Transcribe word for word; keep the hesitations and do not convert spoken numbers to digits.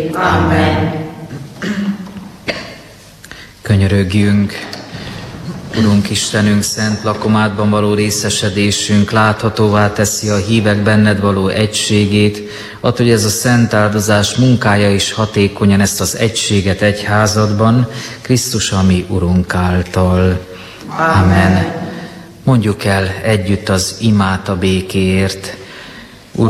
Amen. Könyörögjünk. Urunk Istenünk, szent lakomádban való részesedésünk láthatóvá teszi a hívek benned való egységét, attól, hogy ez a szent áldozás munkája is hatékonyan ezt az egységet egyházadban, Krisztus a mi Urunk által. Amen. Mondjuk el együtt az imát a békéért.